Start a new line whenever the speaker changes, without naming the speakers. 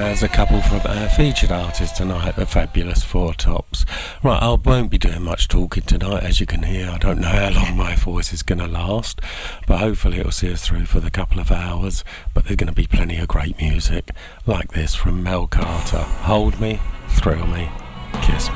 There's a couple from our featured artists tonight, the fabulous Four Tops. Right, I won't be doing much talking tonight, as you can hear. I don't know how long my voice is going to last, but hopefully it'll see us through for the couple of hours. But there's going to be plenty of great music, like this from Mel Carter. Hold me, thrill me, kiss me.